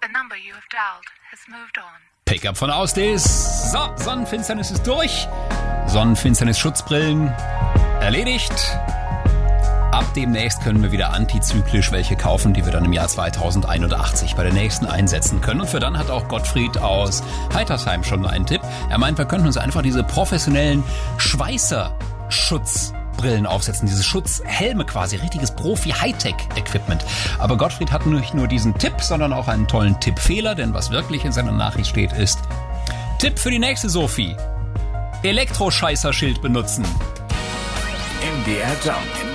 The number you have dialed has moved on. Pickup von Ausdes. So, Sonnenfinsternis ist durch. Sonnenfinsternis-Schutzbrillen erledigt. Ab demnächst können wir wieder antizyklisch welche kaufen, die wir dann im Jahr 2081 bei der nächsten einsetzen können. Und für dann hat auch Gottfried aus Heitersheim schon einen Tipp. Er meint, wir könnten uns einfach diese professionellen Schweißerschutzbrillen aufsetzen, diese Schutzhelme quasi, richtiges Profi-Hightech-Equipment. Aber Gottfried hat nicht nur diesen Tipp, sondern auch einen tollen Tippfehler, denn was wirklich in seiner Nachricht steht ist: Tipp für die nächste Sophie: Elektroscheißerschild benutzen. MDR Jump.